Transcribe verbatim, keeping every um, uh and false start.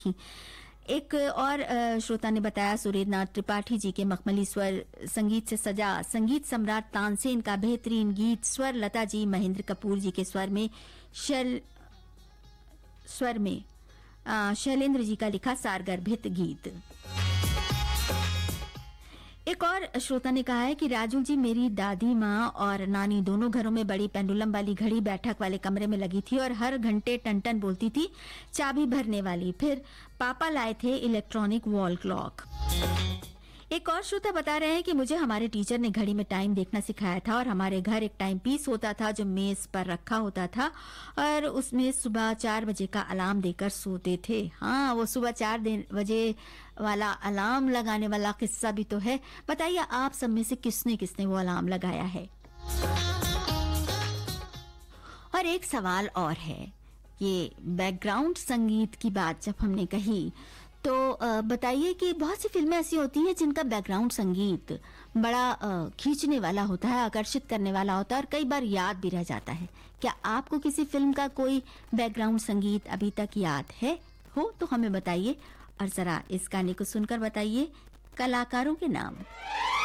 एक और अ, श्रोता ने बताया, सुरेंद्रनाथ त्रिपाठी जी के मखमली स्वर संगीत से सजा संगीत सम्राट तानसेन का बेहतरीन गीत, स्वर लता जी, महेंद्र कपूर जी के स्वर में शैल स्वर में अ, शैलेंद्र जी का लिखा सारगर्भित गीत। एक और श्रोता ने कहा है कि राजू जी, मेरी दादी माँ और नानी दोनों घरों में बड़ी पेंडुलम वाली घड़ी बैठक वाले कमरे में लगी थी और हर घंटे टन टन बोलती थी, चाबी भरने वाली। फिर पापा लाए थे इलेक्ट्रॉनिक वॉल क्लॉक। एक और श्रोता बता रहे हैं कि मुझे हमारे टीचर ने घड़ी में टाइम देखना सिखाया था और हमारे घर एक टाइम पीस होता था जो मेज पर रखा होता था और उसमें सुबह चार बजे का अलार्म देकर सोते थे। हाँ, वो सुबह चार बजे वाला अलार्म लगाने वाला किस्सा भी तो है। बताइए आप सब में से किसने किसने वो अलार्म लगाया है। और एक सवाल और है, ये बैकग्राउंड संगीत की बात जब हमने कही तो बताइए कि बहुत सी फिल्में ऐसी होती हैं जिनका बैकग्राउंड संगीत बड़ा खींचने वाला होता है, आकर्षित करने वाला होता है और कई बार याद भी रह जाता है। क्या आपको किसी फिल्म का कोई बैकग्राउंड संगीत अभी तक याद है हो तो हमें बताइए और जरा इस गाने को सुनकर बताइए कलाकारों के नाम।